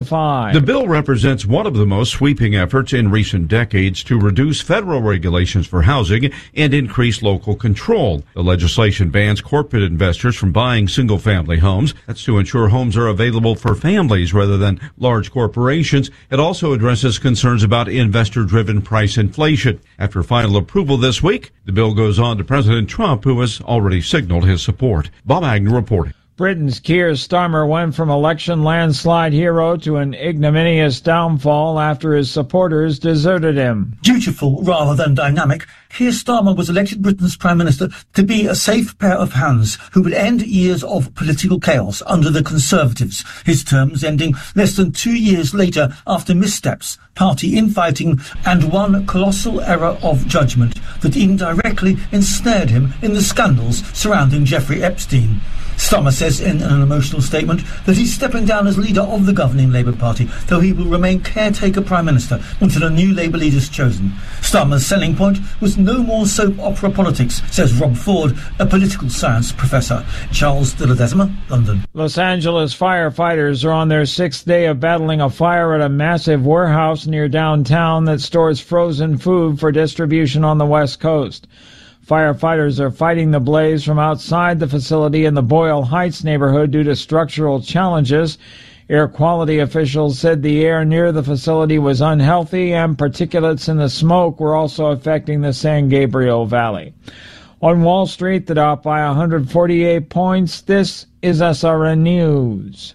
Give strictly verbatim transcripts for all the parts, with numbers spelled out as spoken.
five. The bill represents one of the most sweeping efforts in recent decades to reduce federal regulations for housing and increase local control. The legislation bans corporate investors from buying single-family homes. That's to ensure homes are available for families rather than large corporations. It also addresses concerns about investor-driven price inflation. After final approval this week, the bill goes on to President Trump, who has already signaled his support. Bob Agnew reporting. Britain's Keir Starmer went from election landslide hero to an ignominious downfall after his supporters deserted him. Dutiful rather than dynamic, Keir Starmer was elected Britain's Prime Minister to be a safe pair of hands who would end years of political chaos under the Conservatives, his terms ending less than two years later after missteps, party infighting and one colossal error of judgment that indirectly ensnared him in the scandals surrounding Jeffrey Epstein. Starmer says in an emotional statement that he's stepping down as leader of the governing Labour Party, though he will remain caretaker Prime Minister until a new Labour leader is chosen. Starmer's selling point was no more soap opera politics, says Rob Ford, a political science professor. Charles de Ledesma, London. Los Angeles firefighters are on their sixth day of battling a fire at a massive warehouse near downtown that stores frozen food for distribution on the West Coast. Firefighters are fighting the blaze from outside the facility in the Boyle Heights neighborhood due to structural challenges. Air quality officials said the air near the facility was unhealthy and particulates in the smoke were also affecting the San Gabriel Valley. On Wall Street, the Dow up by one hundred forty-eight points. This is S R N News.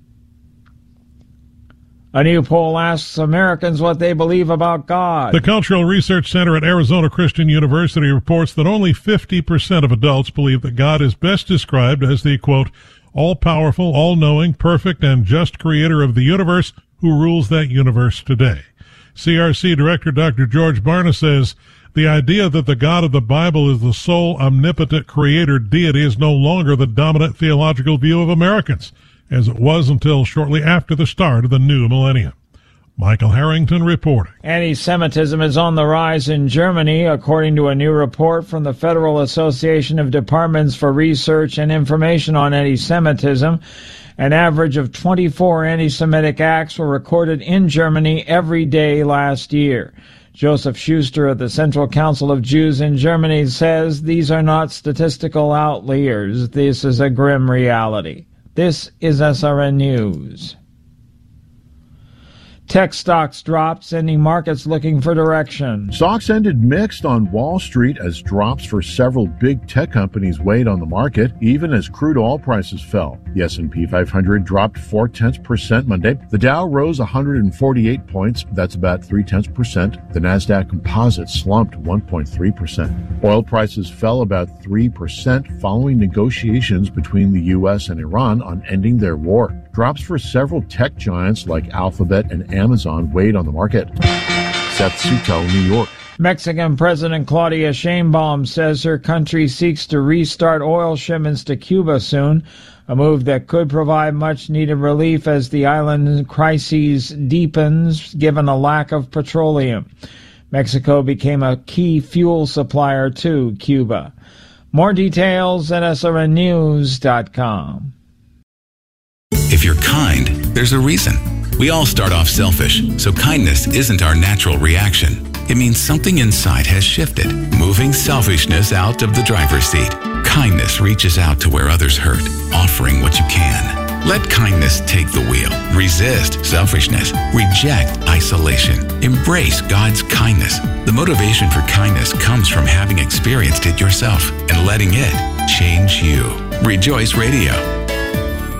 A new poll asks Americans what they believe about God. The Cultural Research Center at Arizona Christian University reports that only fifty percent of adults believe that God is best described as the, quote, all-powerful, all-knowing, perfect, and just creator of the universe who rules that universe today. C R C Director Doctor George Barna says the idea that the God of the Bible is the sole omnipotent creator deity is no longer the dominant theological view of Americans, as it was until shortly after the start of the new millennium. Michael Harrington reporting. Anti-Semitism is on the rise in Germany, according to a new report from the Federal Association of Departments for Research and Information on Anti-Semitism. An average of twenty-four anti-Semitic acts were recorded in Germany every day last year. Joseph Schuster of the Central Council of Jews in Germany says these are not statistical outliers. This is a grim reality. This is S R N News. Tech stocks dropped, sending markets looking for direction. Stocks ended mixed on Wall Street as drops for several big tech companies weighed on the market, even as crude oil prices fell. The S and P five hundred dropped four tenths percent Monday. The Dow rose one hundred forty-eight points. That's about three tenths percent. The Nasdaq Composite slumped one point three percent. Oil prices fell about three percent following negotiations between the U S and Iran on ending their war. Drops for several tech giants like Alphabet and Amazon weighed on the market. Seth Sutel, New York. Mexican President Claudia Sheinbaum says her country seeks to restart oil shipments to Cuba soon, a move that could provide much-needed relief as the island crisis deepens given a lack of petroleum. Mexico became a key fuel supplier to Cuba. More details at S R N news dot com. If you're kind, there's a reason. We all start off selfish, so kindness isn't our natural reaction. It means something inside has shifted, moving selfishness out of the driver's seat. Kindness reaches out to where others hurt, offering what you can. Let kindness take the wheel. Resist selfishness. Reject isolation. Embrace God's kindness. The motivation for kindness comes from having experienced it yourself and letting it change you. Rejoice Radio.